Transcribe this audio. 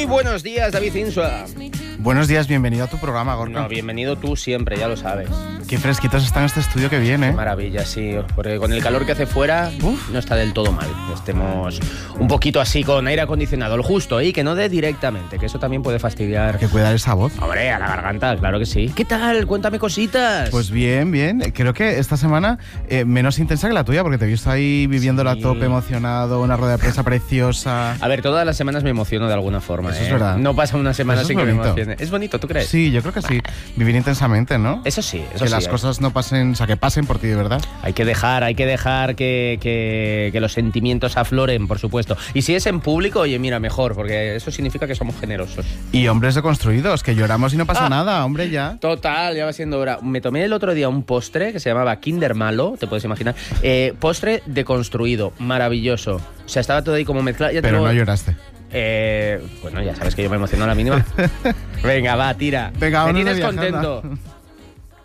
Muy buenos días, David Insua. Buenos días, bienvenido a tu programa, Gorka. No, bienvenido tú siempre, ya lo sabes. Qué fresquitos está en este estudio que viene. Qué maravilla, sí, porque con el calor que hace fuera, no está del todo mal. Estemos un poquito así con aire acondicionado, lo justo, y que no dé directamente, que eso también puede fastidiar. Hay que cuidar esa voz. Hombre, a la garganta, claro que sí. ¿Qué tal? Cuéntame cositas. Pues bien, bien. Creo que esta semana menos intensa que la tuya, porque te he visto ahí viviendo la tope, emocionado, una rueda de prensa preciosa. A ver, todas las semanas me emociono de alguna forma. Eso es verdad. No pasa una semana Eso sin es que me bonito. emocione. Es bonito, ¿tú crees? Sí, yo creo que sí. Vivir intensamente, ¿no? Eso sí, eso que sí. las cosas no pasen, o sea, que pasen por ti, de verdad. Hay que dejar que los sentimientos afloren, por supuesto. Y si es en público, oye, mira, mejor, porque eso significa que somos generosos. Y hombres deconstruidos, que lloramos y no pasa nada, hombre, ya. Total, ya va siendo hora. Me tomé el otro día un postre que se llamaba Kinder Malo, te puedes imaginar. Postre deconstruido, maravilloso. O sea, estaba todo ahí como mezclado. Pero no lloraste. Bueno, ya sabes que yo me emociono a la mínima. Venga, va, tira. Venga, me vámonos tienes de viaje, contento. anda.